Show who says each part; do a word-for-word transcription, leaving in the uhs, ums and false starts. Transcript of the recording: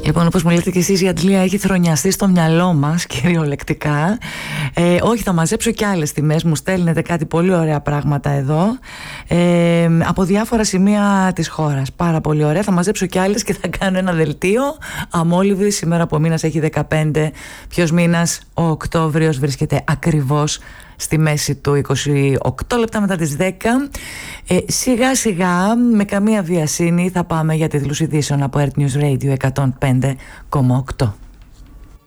Speaker 1: Λοιπόν, όπως μου λέτε και εσείς, η αντλία έχει θρονιαστεί στο μυαλό μας κυριολεκτικά. Ε, όχι, θα μαζέψω και άλλες τιμές. Μου στέλνετε κάτι πολύ ωραία πράγματα εδώ, ε, από διάφορα σημεία της χώρας. Πάρα πολύ ωραία. Θα μαζέψω και άλλες και θα κάνω ένα δελτίο αμόλυβη. Σήμερα που ο μήνας έχει δεκαπέντε. Ποιος μήνας? Ο Οκτώβριος βρίσκεται ακριβώς στη μέση του, είκοσι οκτώ λεπτά μετά τις δέκα. Ε, σιγά σιγά, με καμία βιασύνη, θα πάμε για τίτλους ειδήσεων από Earth News Radio εκατόν πέντε κόμμα οκτώ.